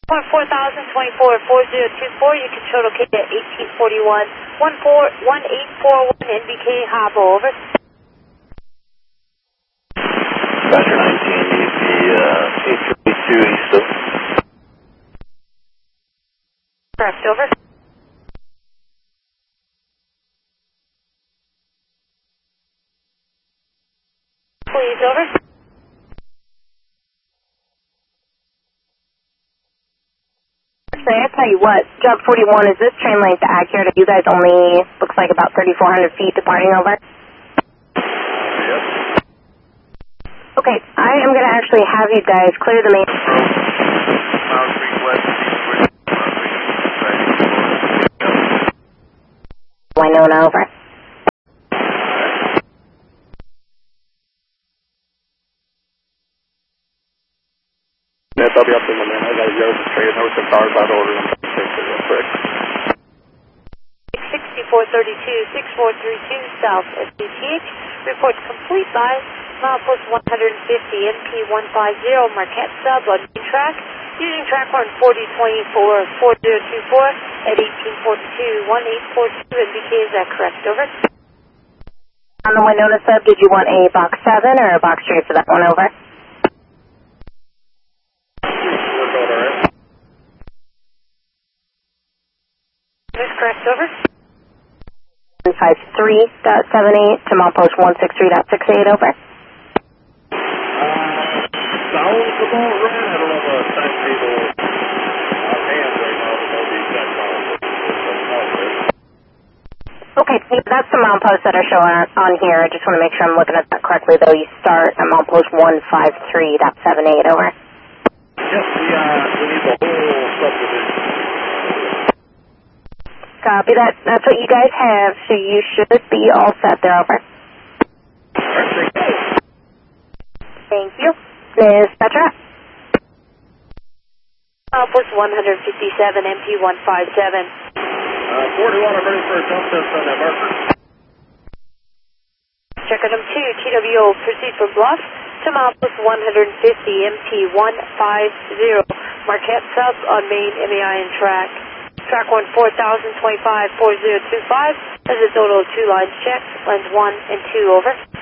4024, you control located at 1841, 1841 NBK Hobble, over. Roger 19, EP 832 East of. Correct, over. Please, over. I tell you what, Job 41, is this train length accurate? You guys only, looks like about 3,400 feet departing over? Yep. Okay, I am going to actually have you guys clear the main... Winona, over. Yes, I'll be up in a minute. I got to go straight. I know some cars out of order. I'm going to take it real quick. 6432, 6432 South SDTH. Report complete by milepost 150, NP150, Marquette Sub on main track. Using track one 4024, 4024 at 1842, 1842 NBK, is that correct? Over. On the Winona sub, did you want a box 7 or a box 3 for that one, over? Is correct, over. 53.78 to milepost 163.68, over. Sounds about right. I don't know if timetable offhand right now, but that'll be exact milepost. Okay, that's the mileposts that are showing on here. I just want to make sure I'm looking at that correctly, though. You start at milepost 153.78, over. Yes, we need the whole subdivision. Copy that. That's what you guys have, so you should be all set there, over. Thank you. Ms. Petra? Milepost 157, MP157. 41, I'm ready for a jump test on that marker. Check item 2, TWO, proceed from Bluff to milepost 150, MP150, Marquette Sub on main MEIN track. Track 1, 4025, 4025, as a total of 2 lines checked, lines 1 and 2, over.